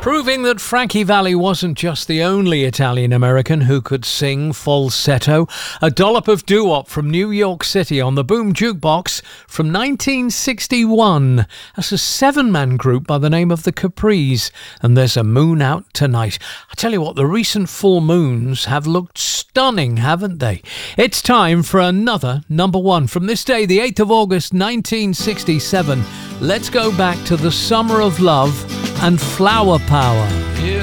Proving that Frankie Valli wasn't just the only Italian-American who could sing falsetto, a dollop of doo-wop from New York City on the Boom Jukebox from 1961. That's a seven-man group by the name of the Capris, and there's a moon out tonight. I tell you what, the recent full moons have looked stunning, haven't they? It's time for another number one. From this day, the 8th of August, 1967, let's go back to the summer of love and flower power. You